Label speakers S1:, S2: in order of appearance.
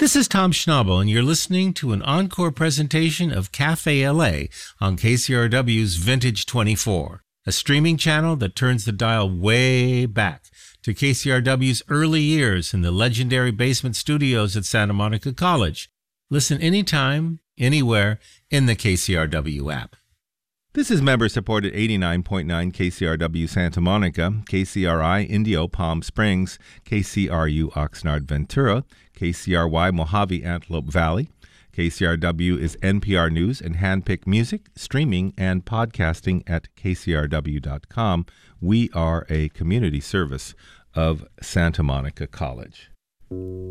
S1: This is Tom Schnabel, and you're listening to an encore presentation of Cafe LA on KCRW's Vintage 24, a streaming channel that turns the dial way back to KCRW's early years in the legendary basement studios at Santa Monica College. Listen anytime, anywhere in the KCRW app.
S2: This is member-supported 89.9 KCRW Santa Monica, KCRI Indio Palm Springs, KCRU Oxnard Ventura, KCRY Mojave Antelope Valley. KCRW is NPR News and handpicked music, streaming, and podcasting at kcrw.com. We are a community service of Santa Monica College.